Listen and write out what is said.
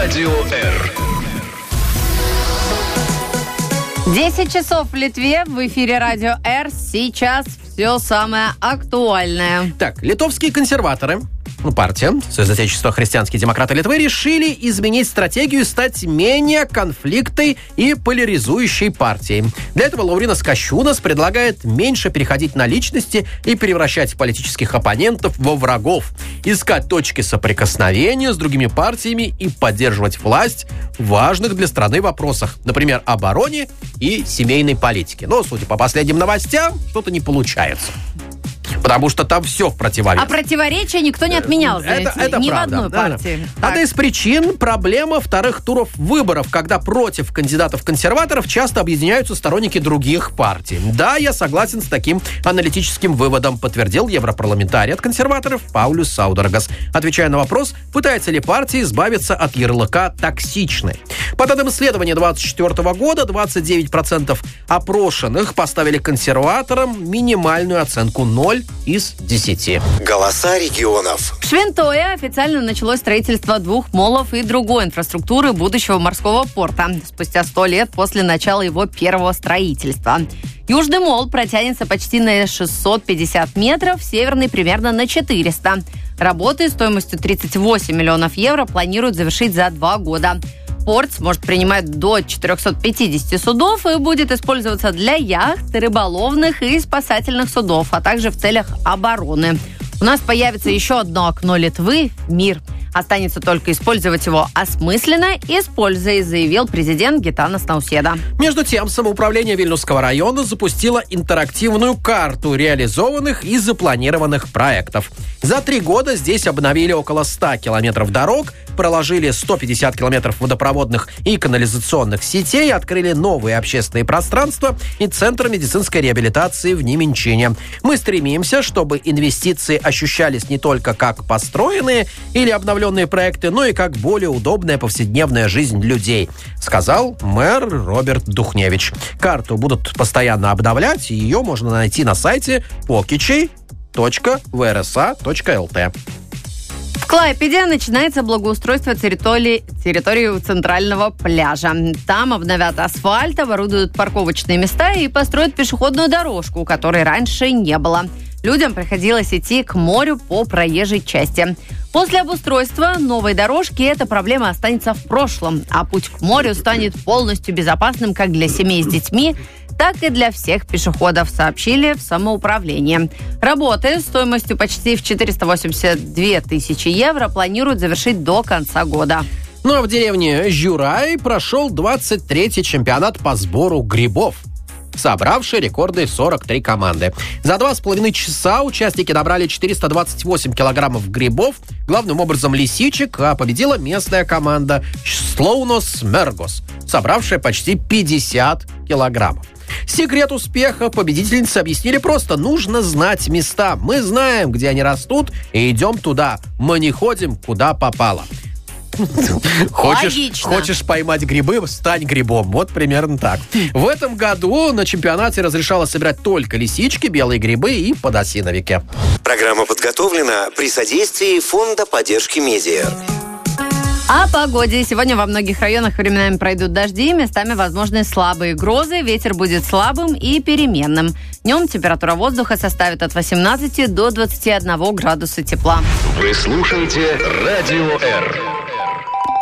Радио Р. 10 часов в Литве, в эфире Радио Р. Сейчас все самое актуальное. Так, литовские консерваторы, партия, Союз Отечества христианские демократы Литвы, решили изменить стратегию и стать менее конфликтной и поляризующей партией. Для этого Лауринас Кащунас предлагает меньше переходить на личности и превращать политических оппонентов во врагов, искать точки соприкосновения с другими партиями и поддерживать власть в важных для страны вопросах, например, обороне и семейной политике. Но, судя по последним новостям, что-то не получается. Потому что там все в противоречии. А противоречия никто не отменял, знаете, это ни правда, в одной партии. Одна из причин – проблема вторых туров выборов, когда против кандидатов-консерваторов часто объединяются сторонники других партий. Да, я согласен с таким аналитическим выводом, подтвердил европарламентарий от консерваторов Паулюс Саудергас, отвечая на вопрос, пытается ли партия избавиться от ярлыка «токсичной». По данным исследования 2024 года, 29% опрошенных поставили консерваторам минимальную оценку 0 из 10. Голоса регионов. В Швентое официально началось строительство 2 молов и другой инфраструктуры будущего морского порта, спустя 100 лет после начала его первого строительства. Южный мол протянется почти на 650 метров, северный примерно на 400. Работы стоимостью 38 миллионов евро планируют завершить за 2 года. Порт сможет принимать до 450 судов и будет использоваться для яхт, рыболовных и спасательных судов, а также в целях обороны. У нас появится еще одно окно Литвы в мир. Останется только использовать его осмысленно и с пользой, заявил президент Гитанас Науседа. Между тем, самоуправление Вильнюсского района запустило интерактивную карту реализованных и запланированных проектов. За 3 года здесь обновили около 100 километров дорог, проложили 150 километров водопроводных и канализационных сетей, открыли новые общественные пространства и центр медицинской реабилитации в Неменчине. Мы стремимся, чтобы инвестиции ощущались не только как построенные или обновленные проекты, но и как более удобная повседневная жизнь людей, сказал мэр Роберт Духневич. Карту будут постоянно обновлять, и ее можно найти на сайте pokyčiai.vrsa.lt. В Клайпеде начинается благоустройство территории центрального пляжа. Там обновят асфальт, оборудуют парковочные места и построят пешеходную дорожку, которой раньше не было. Людям приходилось идти к морю по проезжей части. После обустройства новой дорожки эта проблема останется в прошлом, а путь к морю станет полностью безопасным как для семей с детьми, так и для всех пешеходов, сообщили в самоуправлении. Работы стоимостью почти в 482 тысячи евро планируют завершить до конца года. Ну а в деревне Жюрай прошел 23-й чемпионат по сбору грибов, собравший рекорды 43 команды. За 2,5 часа участники набрали 428 килограммов грибов, главным образом лисичек, а победила местная команда Слоунос Мергос, собравшая почти 50 килограммов. Секрет успеха победительницы объяснили просто. Нужно знать места. Мы знаем, где они растут, и идем туда. Мы не ходим, куда попало. Хочешь поймать грибы, стань грибом. Вот примерно так. В этом году на чемпионате разрешалось собирать только лисички, белые грибы и подосиновики. Программа подготовлена при содействии Фонда поддержки медиа. О погоде. Сегодня во многих районах временами пройдут дожди, местами возможны слабые грозы, ветер будет слабым и переменным. Днем температура воздуха составит от 18 до 21 градуса тепла. Вы слушаете Радио Р.